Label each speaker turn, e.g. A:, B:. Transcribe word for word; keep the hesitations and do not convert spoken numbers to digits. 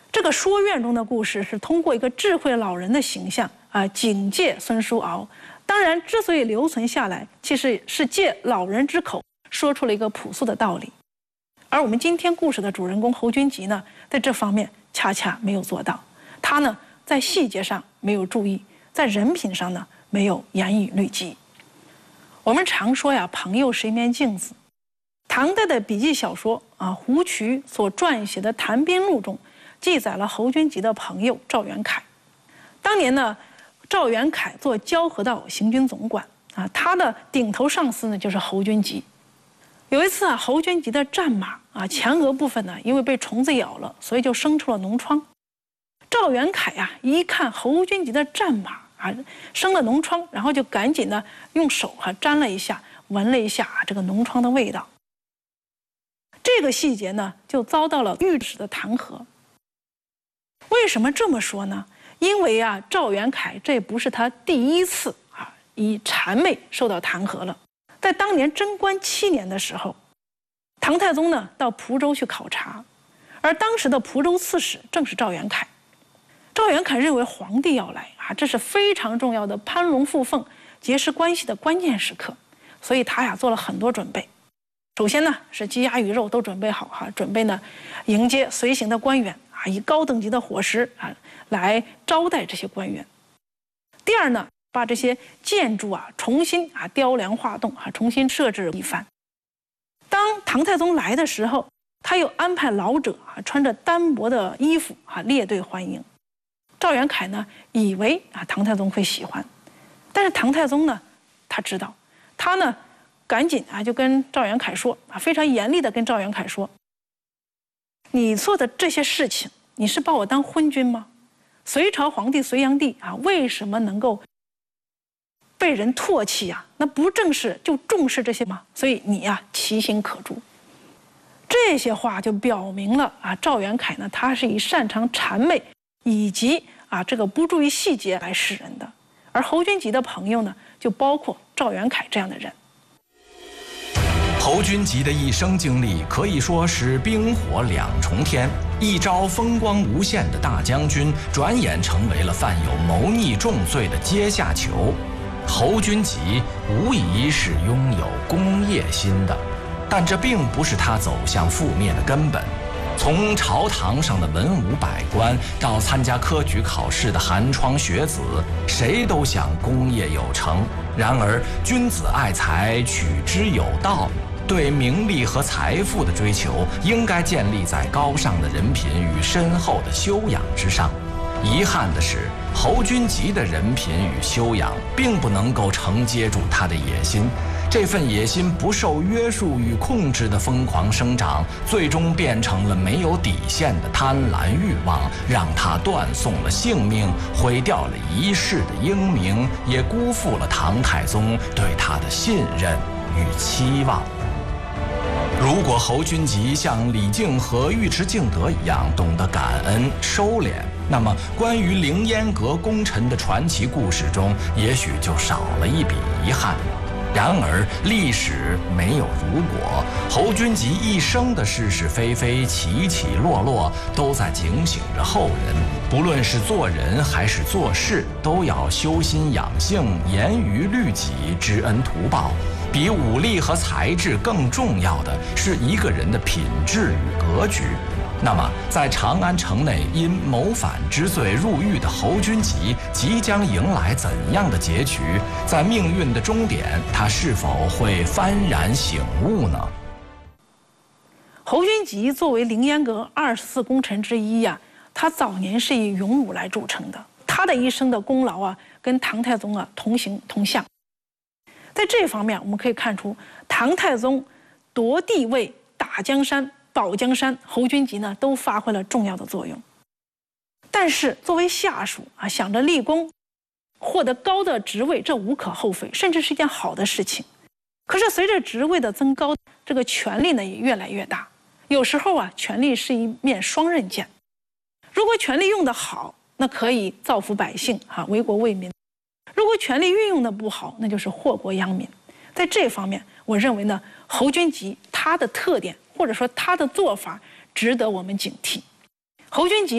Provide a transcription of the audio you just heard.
A: 这个说院中的故事是通过一个智慧老人的形象啊，警戒孙叔敖。当然，之所以留存下来，其实是借老人之口说出了一个朴素的道理。而我们今天故事的主人公侯君集呢，在这方面恰恰没有做到。他呢，在细节上没有注意，在人品上呢，没有严以律己。我们常说呀，朋友是一面镜子。唐代的笔记小说啊，胡渠所撰写的《谈兵录》中，记载了侯君集的朋友赵元凯。当年呢，赵元凯做交河道行军总管啊，他的顶头上司呢就是侯君集。有一次啊，侯君集的战马啊前额部分呢，因为被虫子咬了，所以就生出了脓疮。赵元凯啊，一看侯君集的战马啊生了脓疮，然后就赶紧呢用手哈、啊、沾了一下，闻了一下、啊、这个脓疮的味道。这个细节呢，就遭到了御史的弹劾。为什么这么说呢？因为啊，赵元凯这不是他第一次啊以谄媚受到弹劾了。在当年贞观七年的时候，唐太宗呢到蒲州去考察，而当时的蒲州刺史正是赵元凯。赵元凯认为皇帝要来啊，这是非常重要的攀龙附凤、结识关系的关键时刻，所以他呀做了很多准备。首先呢是鸡鸭鱼肉都准备好哈、啊，准备呢迎接随行的官员啊，以高等级的伙食啊来招待这些官员。第二呢，把这些建筑啊重新啊雕梁画栋啊，重新设置一番。当唐太宗来的时候，他又安排老者啊穿着单薄的衣服啊列队欢迎。赵元凯呢以为啊唐太宗会喜欢，但是唐太宗呢他知道，他呢赶紧啊就跟赵元凯说啊，非常严厉的跟赵元凯说：“你做的这些事情，你是把我当昏君吗？隋朝皇帝隋炀帝啊，为什么能够被人唾弃呀、啊？那不正是就重视这些吗？所以你呀、啊，其心可诛。”这些话就表明了啊，赵元凯呢，他是以擅长谄媚以及啊这个不注意细节来示人的。而侯君集的朋友呢，就包括赵元凯这样的人。
B: 侯君集的一生经历可以说是冰火两重天，一朝风光无限的大将军，转眼成为了犯有谋逆重罪的阶下囚。侯君集无疑是拥有功业心的，但这并不是他走向覆灭的根本。从朝堂上的文武百官到参加科举考试的寒窗学子，谁都想功业有成。然而君子爱财，取之有道，对名利和财富的追求应该建立在高尚的人品与深厚的修养之上。遗憾的是，侯君集的人品与修养并不能够承接住他的野心。这份野心不受约束与控制的疯狂生长，最终变成了没有底线的贪婪欲望，让他断送了性命，毁掉了一世的英名，也辜负了唐太宗对他的信任与期望。如果侯君集像李靖和尉迟敬德一样懂得感恩收敛，那么关于凌烟阁功臣的传奇故事中，也许就少了一笔遗憾。然而历史没有如果，侯君集一生的是是非非、起起落落，都在警醒着后人。不论是做人还是做事，都要修心养性，严于律己，知恩图报。比武力和才智更重要的是一个人的品质与格局。那么，在长安城内因谋反之罪入狱的侯君集，即将迎来怎样的结局？在命运的终点，他是否会幡然醒悟呢？
A: 侯君集作为凌烟阁二十四功臣之一呀、啊，他早年是以勇武来著称的。他的一生的功劳啊，跟唐太宗啊同形同相。在这方面，我们可以看出，唐太宗夺地位、打江山、保江山，侯君集呢都发挥了重要的作用。但是作为下属啊，想着立功，获得高的职位，这无可厚非，甚至是一件好的事情。可是随着职位的增高，这个权力呢也越来越大。有时候啊，权力是一面双刃剑。如果权力用得好，那可以造福百姓啊，为国为民；如果权力运用的不好，那就是祸国殃民。在这方面，我认为呢，侯君集他的特点或者说他的做法值得我们警惕。侯君集